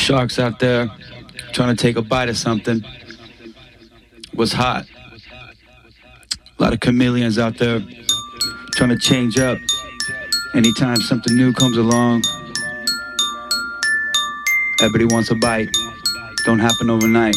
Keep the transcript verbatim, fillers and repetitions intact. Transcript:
Sharks out there trying to take a bite of something was hot. A lot of chameleons out there trying to change up. Anytime something new comes along, everybody wants a bite. Don't happen overnight.